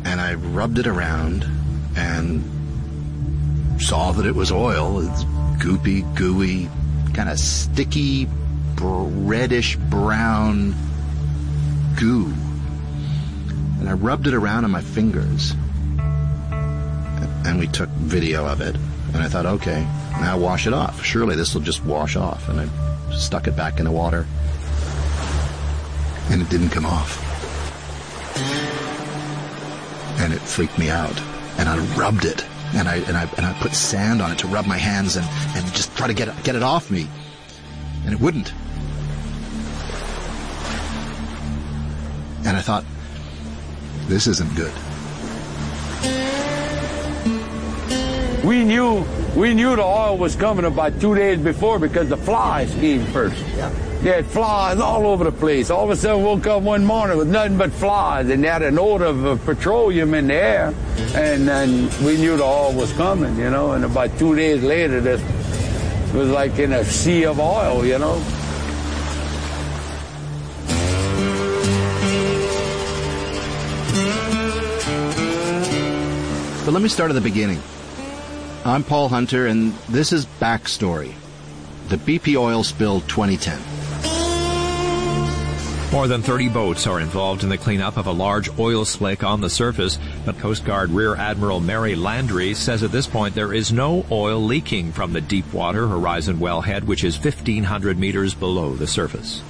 and I rubbed it around and saw that it was oil. It's goopy, gooey, kind of sticky, reddish brown goo. And I rubbed it around on my fingers. And we took video of it. And I thought, okay, now wash it off. Surely this will just wash off. And I stuck it back in the water. And it didn't come off. And it freaked me out. And I rubbed it. And I put sand on it to rub my hands and just try to get it off me. And it wouldn't. And I thought, this isn't good. We knew the oil was coming about 2 days before because the flies came first. Yeah. They had flies all over the place. All of a sudden, woke up one morning with nothing but flies, and they had an odor of petroleum in the air. And then we knew the oil was coming, you know. And about 2 days later, it was like in a sea of oil, you know. But let me start at the beginning. I'm Paul Hunter, and this is Backstory, the BP oil spill 2010. More than 30 boats are involved in the cleanup of a large oil slick on the surface, but Coast Guard Rear Admiral Mary Landry says at this point there is no oil leaking from the Deepwater Horizon wellhead, which is 1,500 meters below the surface.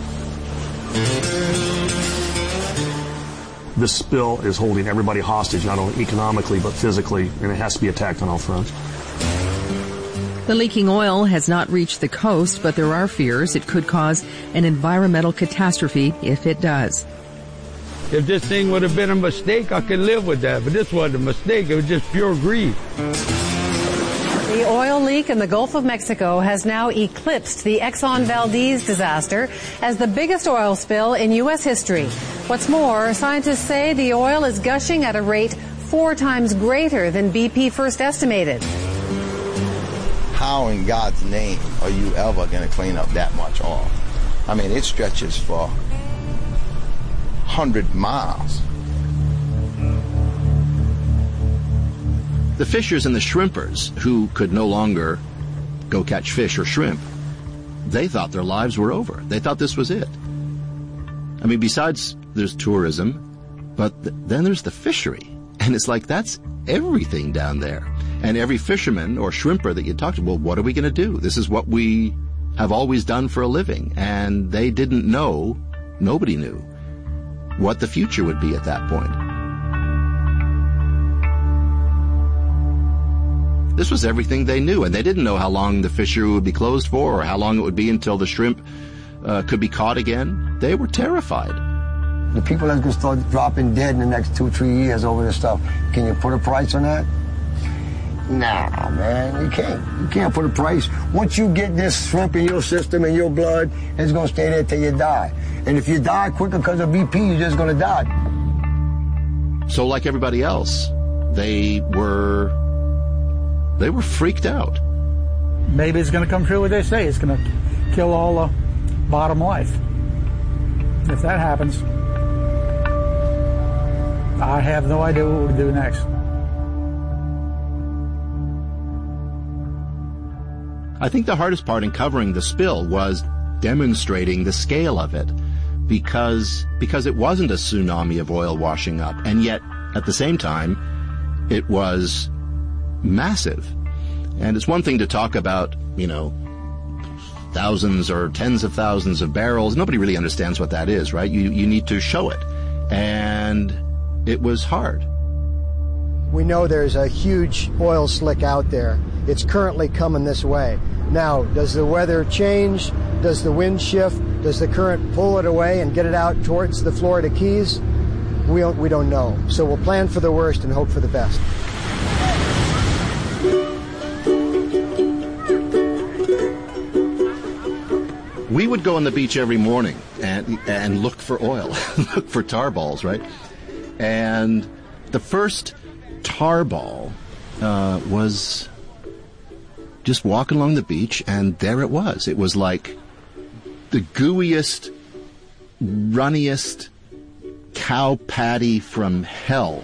This spill is holding everybody hostage, not only economically but physically, and it has to be attacked on all fronts. The leaking oil has not reached the coast, but there are fears it could cause an environmental catastrophe if it does. If this thing would have been a mistake, I could live with that. But this wasn't a mistake. It was just pure greed. The oil leak in the Gulf of Mexico has now eclipsed the Exxon Valdez disaster as the biggest oil spill in U.S. history. What's more, scientists say the oil is gushing at a rate 4 times greater than BP first estimated. How in God's name are you ever going to clean up that much oil? I mean, it stretches for 100 miles. The fishers and the shrimpers, who could no longer go catch fish or shrimp, they thought their lives were over. They thought this was it. I mean, besides there's tourism, but then there's the fishery. And it's like that's everything down there. And every fisherman or shrimper that you talk to, well, what are we going to do? This is what we have always done for a living. And they didn't know, nobody knew, what the future would be at that point. This was everything they knew, and they didn't know how long the fishery would be closed for or how long it would be until the shrimp could be caught again. They were terrified. The people that's going to start dropping dead in the next 2-3 years over this stuff, can you put a price on that? Nah, man, you can't. You can't put a price. Once you get this shrimp in your system and your blood, it's going to stay there till you die. And if you die quicker because of BP, you're just going to die. So like everybody else, they were freaked out. Maybe it's going to come true what they say. It's going to kill all the bottom life. If that happens, I have no idea what we'll do next. I think the hardest part in covering the spill was demonstrating the scale of it, because it wasn't a tsunami of oil washing up, and yet at the same time it was massive. And it's one thing to talk about, thousands or tens of thousands of barrels. Nobody really understands what that is, right? You need to show it. And it was hard. We know there's a huge oil slick out there. It's currently coming this way. Now, does the weather change? Does the wind shift? Does the current pull it away and get it out towards the Florida Keys? We don't know. So we'll plan for the worst and hope for the best. We would go on the beach every morning and look for oil, look for tar balls, right? And the first tar ball was just walking along the beach, and there it was. It was like the gooeyest, runniest cow patty from hell.